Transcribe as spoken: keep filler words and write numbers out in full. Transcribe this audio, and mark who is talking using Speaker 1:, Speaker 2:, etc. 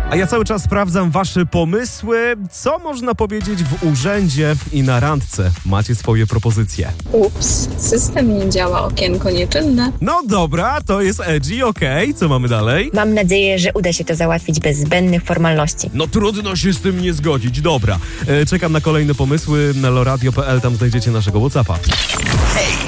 Speaker 1: A ja cały czas sprawdzam wasze pomysły. Co można powiedzieć w urzędzie i na randce? Macie swoje propozycje.
Speaker 2: Ups, system nie działa, okienko nieczynne.
Speaker 1: No dobra, to jest edgy, okej. Co mamy dalej?
Speaker 3: Mam nadzieję, że uda się to załatwić bez zbędnych formalności.
Speaker 1: No trudno się z tym nie zgodzić. Dobra, e, czekam na kolejne pomysły. Na loradio kropka p l, tam znajdziecie naszego WhatsAppa.
Speaker 4: Hej!